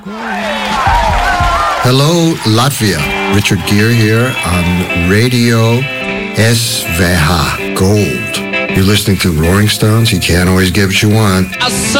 Hello, Latvia. Richard Gere here on Radio SVH Gold. You're listening to Roaring Stones. You can't always get what you want.